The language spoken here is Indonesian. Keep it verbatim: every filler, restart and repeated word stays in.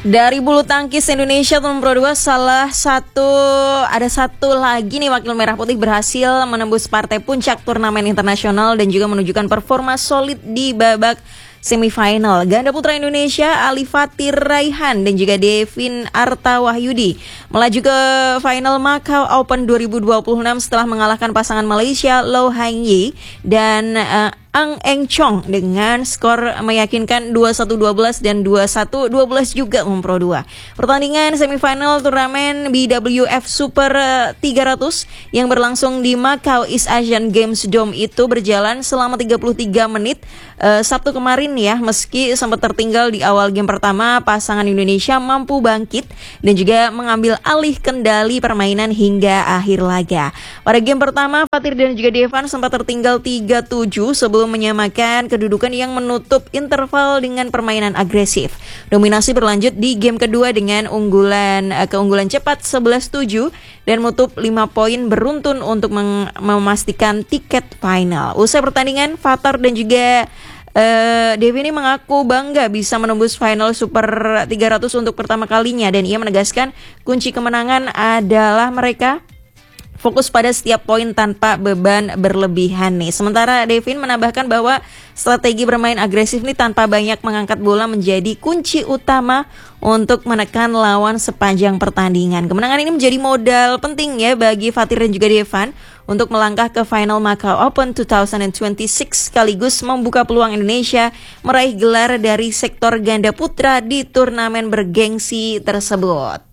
Dari bulu tangkis Indonesia tahun Pro dua salah satu ada satu lagi nih wakil merah putih berhasil menembus partai puncak turnamen internasional dan juga menunjukkan performa solid di babak semifinal. Ganda putra Indonesia Ali Fatir Raihan dan juga Devin Arta Wahyudi melaju ke final Macau Open dua ribu dua puluh enam setelah mengalahkan pasangan Malaysia Loh Hang Yi dan uh, Ang Eng Chong dengan skor meyakinkan dua puluh satu dua belas dan dua puluh satu dua belas juga Pro dua. Pertandingan semifinal turnamen B W F Super tiga ratus yang berlangsung di Macau East Asian Games Dome itu berjalan selama tiga puluh tiga menit uh, Sabtu kemarin ya. Meski sempat tertinggal di awal game pertama, pasangan Indonesia mampu bangkit dan juga mengambil alih kendali permainan hingga akhir laga. Pada game pertama, Fatir dan juga Devan sempat tertinggal tiga tujuh sebelum menyamakan kedudukan yang menutup interval dengan permainan agresif. Dominasi berlanjut di game kedua dengan unggulan uh, keunggulan cepat sebelas tujuh dan menutup lima poin beruntun untuk meng- memastikan tiket final. Usai pertandingan, Fatar dan juga Uh, Devi ini mengaku bangga bisa menembus final Super tiga ratus untuk pertama kalinya dan ia menegaskan kunci kemenangan adalah mereka fokus pada setiap poin tanpa beban berlebihan nih. Sementara Devin menambahkan bahwa strategi bermain agresif nih tanpa banyak mengangkat bola menjadi kunci utama untuk menekan lawan sepanjang pertandingan. Kemenangan ini menjadi modal penting ya bagi Fatir dan juga Devan untuk melangkah ke final Macau Open dua ribu dua puluh enam sekaligus membuka peluang Indonesia meraih gelar dari sektor ganda putra di turnamen bergengsi tersebut.